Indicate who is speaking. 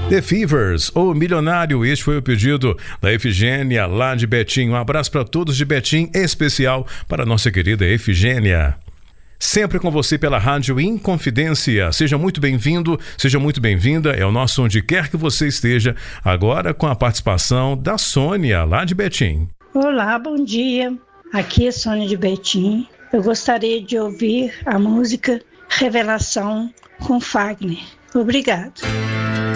Speaker 1: The Fevers, o Milionário, este foi o pedido da Efigênia, lá de Betim. Um abraço para todos de Betim, em especial para a nossa querida Efigênia. Sempre com você pela Rádio Inconfidência. Seja muito bem-vindo, seja muito bem-vinda. É o nosso Onde Quer que você esteja, agora com a participação da Sônia, lá de Betim.
Speaker 2: Olá, bom dia. Aqui é Sônia de Betim. Eu gostaria de ouvir a música Revelação com Fagner. Obrigado.